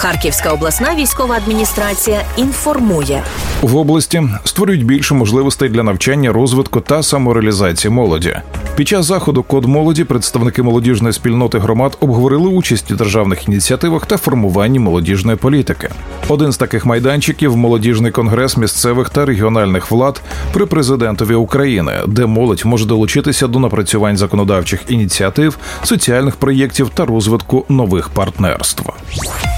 Харківська обласна військова адміністрація інформує. В області створюють більше можливостей для навчання, розвитку та самореалізації молоді. Під час заходу «Код молоді» представники молодіжної спільноти громад обговорили участь у державних ініціативах та формуванні молодіжної політики. Один з таких майданчиків – молодіжний конгрес місцевих та регіональних влад при президентові України, де молодь може долучитися до напрацювань законодавчих ініціатив, соціальних проєктів та розвитку нових партнерств.